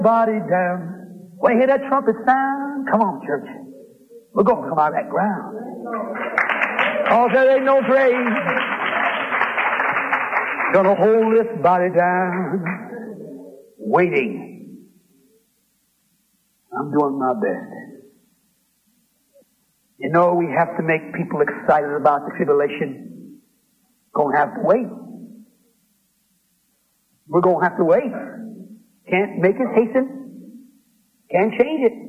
Body down. When you hear that trumpet sound, come on, church. We're going to come out of that ground. Oh, there ain't no grave. Gonna hold this body down. Waiting. I'm doing my best. You know, we have to make people excited about the tribulation. Gonna have to wait. We're gonna have to wait. Can't make it hasten. Can't change it.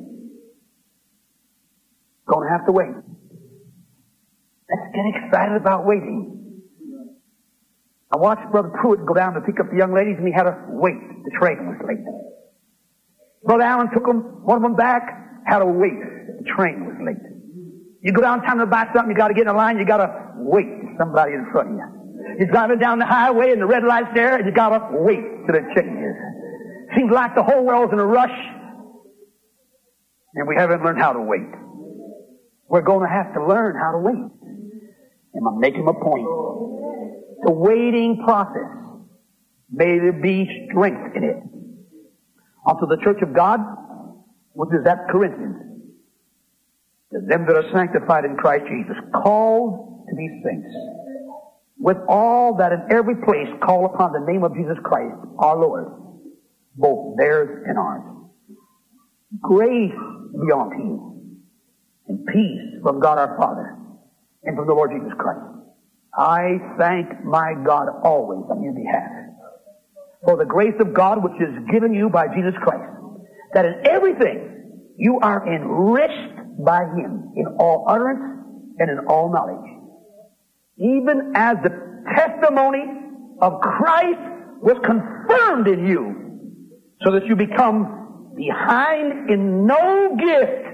Gonna have to wait. Let's get excited about waiting. I watched Brother Pruitt go down to pick up the young ladies, and he had to wait. The train was late. Brother Allen took one of them back, had to wait. The train was late. You go downtown to buy something, you got to get in a line, you got to wait for somebody in front of you. You're driving down the highway, and the red light's there, and you got to wait till it changes. Seems like the whole world's in a rush, and we haven't learned how to wait. We're going to have to learn how to wait. And I'm making my point. The waiting process, may there be strength in it. Unto the church of God, which is at Corinthians, to them that are sanctified in Christ Jesus, called to be saints, with all that in every place call upon the name of Jesus Christ, our Lord, both theirs and ours. Grace be unto you, and peace from God our Father, and from the Lord Jesus Christ. I thank my God always on your behalf for the grace of God which is given you by Jesus Christ, that in everything you are enriched by Him in all utterance and in all knowledge, even as the testimony of Christ was confirmed in you, so that you become behind in no gift,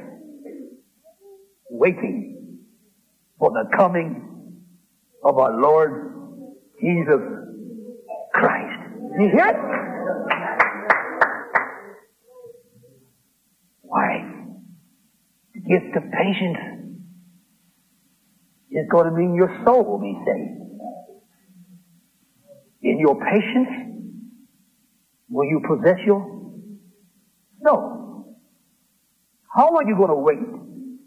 waiting for the coming of our Lord Jesus Christ. You hear it? Why? The gift of patience is going to mean your soul will be saved. In your patience, will you possess your soul? How long are you going to wait?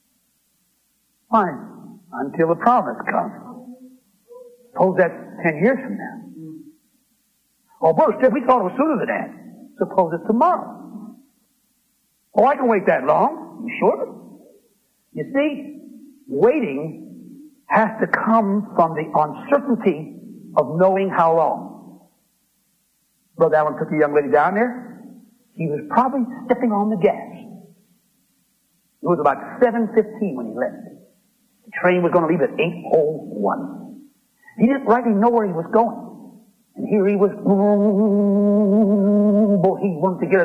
Fine. Until the promise comes. Suppose that's 10 years from now. Oh, Brother Steph, we thought it was sooner than that. Suppose it's tomorrow. Oh, I can wait that long. You sure? You see, waiting has to come from the uncertainty of knowing how long. Brother Allen took the young lady down there. He was probably stepping on the gas. It was about 7:15 when he left. The train was going to leave at 8:01. He didn't rightly know where he was going. And here he was, he wanted to get